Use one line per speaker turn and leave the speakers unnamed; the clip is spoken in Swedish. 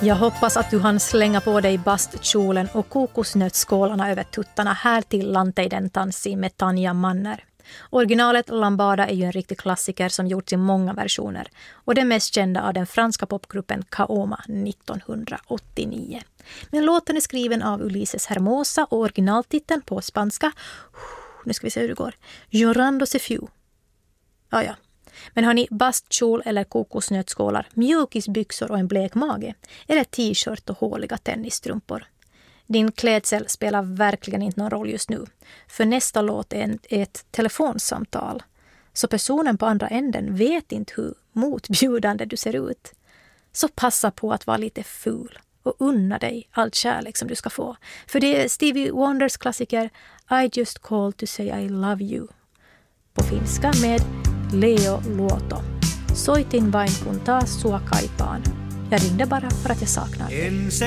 Jag hoppas att du hann slänga på dig bastkjolen och kokosnötsskålarna över tuttarna här till Lanteiden tanssi med Tanja Manner. Originalet Lambada är ju en riktig klassiker som gjorts i många versioner och det mest kända av den franska popgruppen Kaoma 1989. Men låten är skriven av Ulises Hermosa och originaltiteln på spanska, nu ska vi se hur det går, Llorando se fiu. Ja. Men har ni bastkjol eller kokosnötskålar, mjukisbyxor och en blek mage? Eller t-shirt och håliga tennisstrumpor? Din klädsel spelar verkligen inte någon roll just nu. För nästa låt är ett telefonsamtal. Så personen på andra änden vet inte hur motbjudande du ser ut. Så passa på att vara lite ful och unna dig allt kärlek som du ska få. För det är Stevie Wonders klassiker I just called to say I love you. På finska med Leo Luoto. Soitin vain kun taas sua kaipaan. Jag ringde bara för att jag saknar dig.